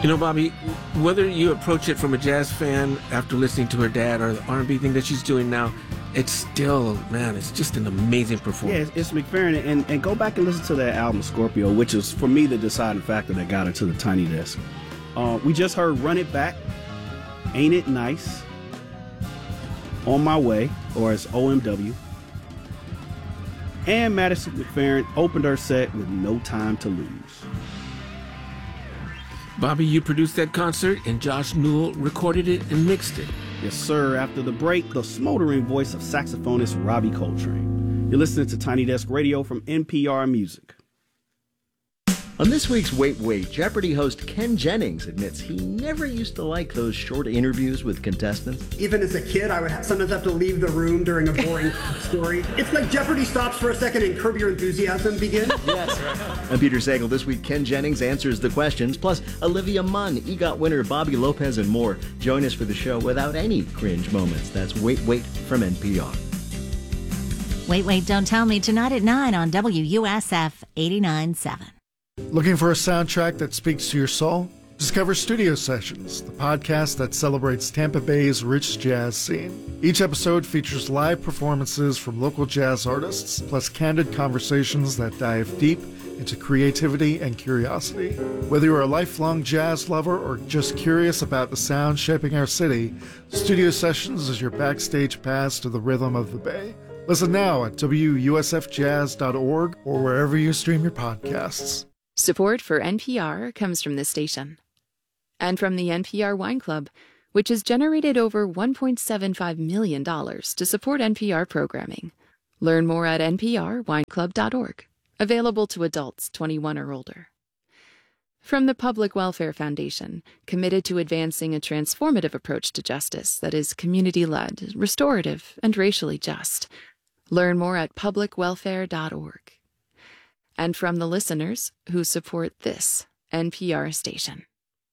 You know, Bobby, whether you approach it from a jazz fan after listening to her dad or the R&B thing that she's doing now, it's still, man, it's just an amazing performance. Yeah, it's McFerrin. And go back and listen to that album, Scorpio, which is, for me, the deciding factor that got her to the Tiny Desk. We just heard Run It Back, Ain't It Nice, On My Way, or as OMW. And Madison McFerrin opened her set with No Time to Lose. Bobby, you produced that concert, and Josh Newell recorded it and mixed it. Yes, sir. After the break, the smoldering voice of saxophonist Robbie Coltrane. You're listening to Tiny Desk Radio from NPR Music. On this week's Wait, Wait, Jeopardy host Ken Jennings admits he never used to like those short interviews with contestants. Even as a kid, I would sometimes have to leave the room during a boring story. It's like Jeopardy stops for a second and Curb Your Enthusiasm begins. Yes. I'm Peter Sagal. This week, Ken Jennings answers the questions, plus Olivia Munn, EGOT winner Bobby Lopez, and more. Join us for the show without any cringe moments. That's Wait, Wait from NPR. Wait, Wait, Don't Tell Me, tonight at 9 on WUSF 89.7. Looking for a soundtrack that speaks to your soul? Discover Studio Sessions, the podcast that celebrates Tampa Bay's rich jazz scene. Each episode features live performances from local jazz artists, plus candid conversations that dive deep into creativity and curiosity. Whether you're a lifelong jazz lover or just curious about the sound shaping our city, Studio Sessions is your backstage pass to the rhythm of the Bay. Listen now at WUSFjazz.org or wherever you stream your podcasts. Support for NPR comes from this station and from the NPR Wine Club, which has generated over $1.75 million to support NPR programming. Learn more at nprwineclub.org. Available to adults 21 or older. From the Public Welfare Foundation, committed to advancing a transformative approach to justice that is community-led, restorative, and racially just. Learn more at publicwelfare.org. And from the listeners who support this NPR station.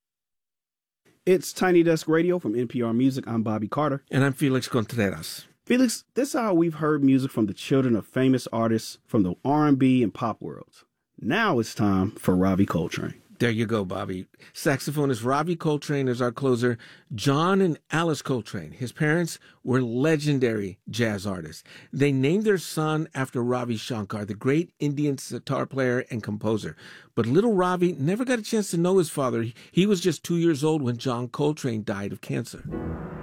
It's Tiny Desk Radio from NPR Music. I'm Bobby Carter. And I'm Felix Contreras. Felix, this is how we've heard music from the children of famous artists from the R&B and pop worlds. Now it's time for Robbie Coltrane. There you go, Bobby. Saxophonist Robbie Coltrane is our closer. John and Alice Coltrane, his parents, were legendary jazz artists. They named their son after Ravi Shankar, the great Indian sitar player and composer. But little Ravi never got a chance to know his father. He was just 2 years old when John Coltrane died of cancer.